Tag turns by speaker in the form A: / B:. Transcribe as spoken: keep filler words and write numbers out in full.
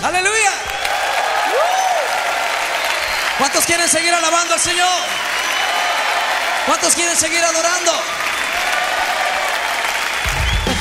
A: Aleluya. ¿Cuántos quieren seguir alabando al Señor? ¿Cuántos quieren seguir adorando?